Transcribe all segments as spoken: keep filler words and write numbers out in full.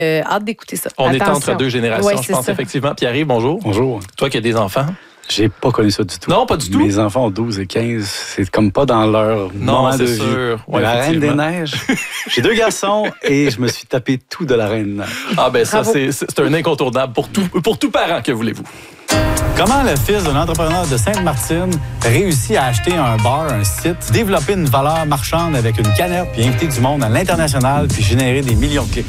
Euh, hâte d'écouter ça. On Attention. est entre deux générations, Ouais, je c'est pense, ça. effectivement. Pierre-Yves, bonjour. Bonjour. Toi qui as des enfants. J'ai pas connu ça du tout. Non, pas du tout. Mes enfants ont douze et quinze. C'est comme pas dans leur Non, moment c'est de vie. sûr. Ouais, la Reine des effectivement. Neiges. J'ai deux garçons et je me suis tapé tout de la Reine des Neiges. Ah ben ça, Bravo. c'est, c'est un incontournable pour tout, pour tout parent, que voulez-vous. Comment le fils d'un entrepreneur de Sainte-Martine réussit à acheter un bar, un site, développer une valeur marchande avec une canette, puis inviter du monde à l'international, puis générer des millions de clics?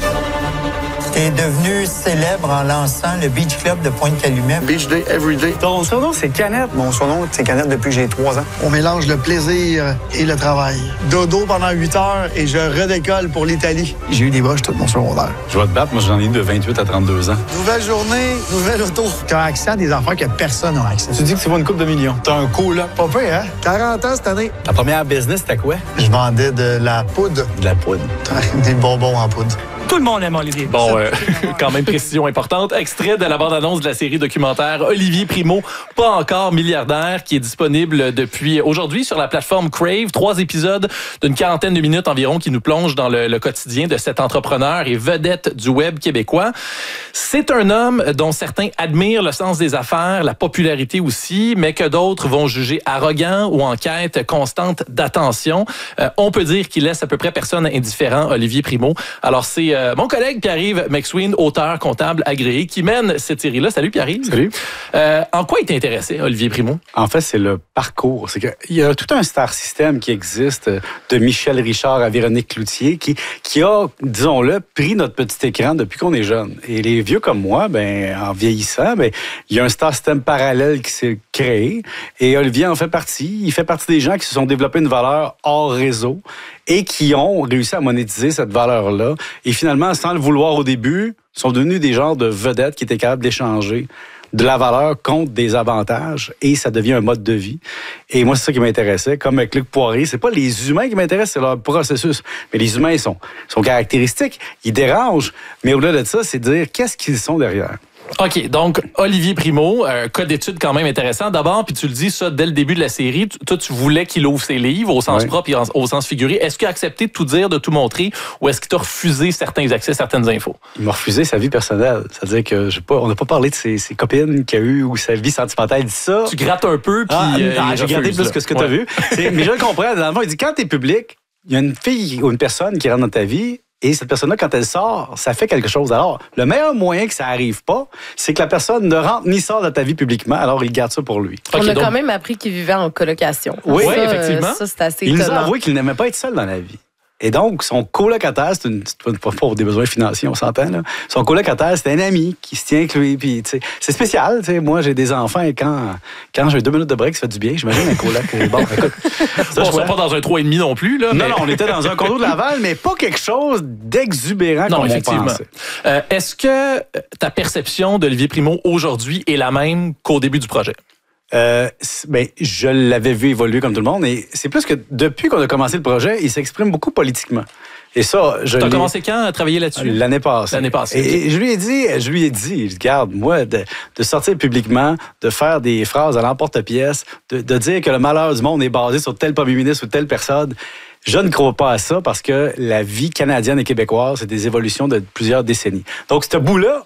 T'es devenu célèbre en lançant le Beach Club de Pointe-Calumet. Beach Day, every day. Ton surnom, c'est Canette. Mon surnom, c'est Canette depuis que j'ai trois ans. On mélange le plaisir et le travail. Dodo pendant huit heures et je redécolle pour l'Italie. J'ai eu des broches tout mon secondaire. Je vais te battre, moi j'en ai eu de vingt-huit à trente-deux ans. Nouvelle journée, nouvelle auto. T'as accès à des affaires que personne n'a accès. Tu dis que tu vaux une coupe de millions. T'as un coloc. Pas pire, hein? quarante ans cette année. Ta première business, c'était quoi? Je vendais de la poudre. De la poudre. Des bonbons en poudre. Tout le monde aime Olivier. Bon, euh, quand même précision importante. Extrait de la bande-annonce de la série documentaire Olivier Primo, pas encore milliardaire, qui est disponible depuis aujourd'hui sur la plateforme Crave. Trois épisodes d'une quarantaine de minutes environ qui nous plongent dans le, le quotidien de cet entrepreneur et vedette du web québécois. C'est un homme dont certains admirent le sens des affaires, la popularité aussi, mais que d'autres vont juger arrogant ou en quête constante d'attention. Euh, on peut dire qu'il laisse à peu près personne indifférent, Olivier Primo. Alors, c'est euh, mon collègue Pierre-Yves McSween, auteur comptable agréé, qui mène cette série-là. Salut Pierre-Yves. Salut. Euh, en quoi il t'intéressait, Olivier Primo? En fait, c'est le parcours. C'est qu'il y a tout un star system qui existe, de Michel Richard à Véronique Cloutier, qui, qui a, disons-le, pris notre petit écran depuis qu'on est jeune. Et les vieux comme moi, ben, en vieillissant, ben, il y a un star system parallèle qui s'est créé. Et Olivier en fait partie. Il fait partie des gens qui se sont développés une valeur hors réseau et qui ont réussi à monétiser cette valeur-là. Et finalement, sans le vouloir au début, sont devenus des genres de vedettes qui étaient capables d'échanger de la valeur contre des avantages et ça devient un mode de vie. Et moi, c'est ça qui m'intéressait. Comme avec Luc Poirier, c'est pas les humains qui m'intéressent, c'est leur processus. Mais les humains sont, sont caractéristiques, ils dérangent. Mais au-delà de ça, c'est de dire qu'est-ce qu'ils sont derrière. OK, donc Olivier Primo, un cas d'étude quand même intéressant. D'abord, puis tu le dis ça dès le début de la série, tu- toi tu voulais qu'il ouvre ses livres au sens Oui. propre et en- au sens figuré. Est-ce qu'il a accepté de tout dire, de tout montrer, ou est-ce qu'il t'a refusé certains accès, certaines infos? Il m'a refusé sa vie personnelle. C'est-à-dire que je sais pas, on n'a pas parlé de ses, ses copines qu'il a eues ou sa vie sentimentale. Il dit ça. Tu grattes un peu, puis Ah, euh, ah, il j'ai regardé refuse, plus là. que ce que tu as Ouais. vu. C'est- mais je le comprends. Dans le fond, il dit quand tu es public, il y a une fille ou une personne qui rentre dans ta vie. Et cette personne-là, quand elle sort, ça fait quelque chose. Alors, le meilleur moyen que ça arrive pas, c'est que la personne ne rentre ni sort de ta vie publiquement. Alors, il garde ça pour lui. On OK, a donc- quand même appris qu'il vivait en colocation. Oui, Ça, oui, euh, effectivement. Ça, c'est assez Il nous a étonnant. avoué qu'il n'aimait pas être seul dans la vie. Et donc, son colocataire, c'est une, c'est pas pour des besoins financiers, on s'entend, là. Son colocataire, c'est un ami qui se tient avec lui. Puis, tu sais, c'est spécial. Tu sais, moi, j'ai des enfants et quand, quand j'ai deux minutes de break, ça fait du bien. J'imagine un coloc. Bon, écoute. Ça, Bon, je on vois. sera pas dans un trois virgule cinq non plus, là. Non, mais- non, on était dans un condo de Laval, mais pas quelque chose d'exubérant Non, comme on effectivement. pensait. Euh, est-ce que euh, ta perception d'Olivier Primo aujourd'hui est la même qu'au début du projet? Euh, c- ben, je l'avais vu évoluer comme tout le monde. Et c'est plus que depuis qu'on a commencé le projet, il s'exprime beaucoup politiquement. Et ça, je Tu as l'ai- commencé quand à travailler là-dessus? L'année passée. L'année passée, Et, ok. et je lui ai dit, je lui ai dit, je dis, garde, moi, de, de sortir publiquement, de faire des phrases à l'emporte-pièce, de, de dire que le malheur du monde est basé sur tel premier ministre ou telle personne, je ne crois pas à ça parce que la vie canadienne et québécoise, c'est des évolutions de plusieurs décennies. Donc, ce bout-là,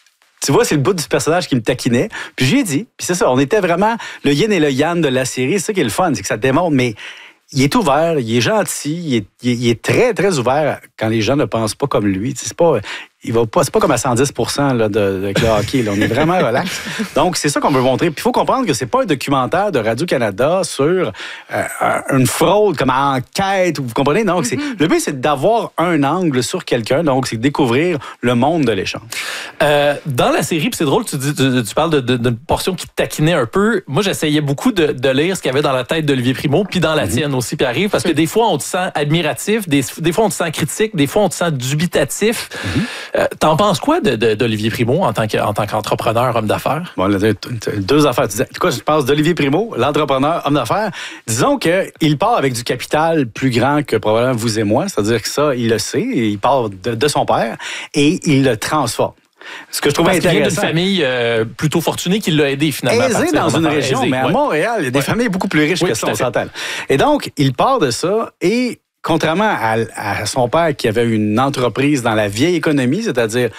tu vois, c'est le bout du personnage qui me taquinait. Puis j'ai dit, puis c'est ça, on était vraiment le yin et le yang de la série. C'est ça qui est le fun, c'est que ça démontre, mais il est ouvert, il est gentil, il est, il est- il est très, très ouvert quand les gens ne pensent pas comme lui. Tu sais, c'est pas, il va pas, c'est pas comme à cent dix pour cent là, de, de, avec le hockey. Là. On est vraiment relax. Donc, c'est ça qu'on veut montrer. Puis il faut comprendre que c'est pas un documentaire de Radio-Canada sur euh, une fraude comme enquête, vous comprenez? Donc, c'est, le but, c'est d'avoir un angle sur quelqu'un. Donc, c'est de découvrir le monde de l'échange. Euh, dans la série, puis c'est drôle, tu, dis, tu, tu parles de, de, d'une portion qui te taquinait un peu. Moi, j'essayais beaucoup de, de lire ce qu'il y avait dans la tête d'Olivier Primo, puis dans la Mm-hmm. tienne aussi, Pierre-Yves, parce que des fois, on te sent admiratif, des, des fois, on te sent critique, des fois, on te sent dubitatif. Mm-hmm. Euh, t'en penses quoi de, de, d'Olivier Primo en tant, que, en tant qu'entrepreneur, homme d'affaires? Bon, là, t- t- deux affaires. Tu disais, quoi, je pense d'Olivier Primo, l'entrepreneur, homme d'affaires. Disons qu'il part avec du capital plus grand que probablement vous et moi. C'est-à-dire que ça, il le sait. Il part de, de son père et il le transforme. Ce que je trouvais Parce qu'il vient d'une intéressant. famille euh, plutôt fortunée qui l'a aidé finalement. à Aisé partir dans des une affaires. région, Aisé, mais à ouais. Montréal, il y a des Ouais. familles beaucoup plus riches Oui, que tout ça, à on fait. s'entend. Et donc, il part de ça et contrairement à, à son père qui avait une entreprise dans la vieille économie, c'est-à-dire